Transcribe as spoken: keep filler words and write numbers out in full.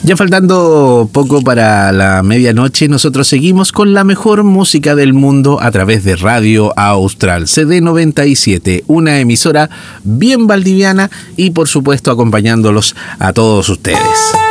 Ya faltando poco para la medianoche, nosotros seguimos con la mejor música del mundo a través de Radio Austral C D noventa y siete, una emisora bien valdiviana y por supuesto acompañándolos a todos ustedes.